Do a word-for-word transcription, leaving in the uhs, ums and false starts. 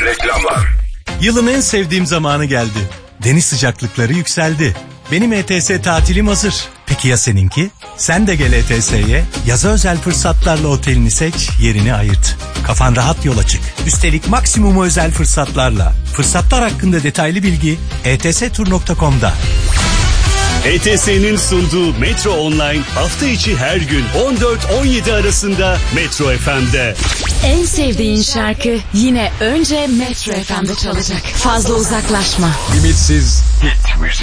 Reklamlar. Yılın en sevdiğim zamanı geldi. Deniz sıcaklıkları yükseldi. Benim E T S tatilim hazır. Peki ya seninki? Sen de gel E T S'ye. Yaza özel fırsatlarla otelini seç, yerini ayırt. Kafan rahat yola çık. Üstelik maksimum özel fırsatlarla. Fırsatlar hakkında detaylı bilgi e t s tur nokta com'da. E T S'nin sunduğu Metro Online hafta içi her gün on dört on yedi arasında Metro F M'de. En sevdiğin şarkı yine önce Metro F M'de çalacak. Fazla uzaklaşma. Limitsiz hit müzik.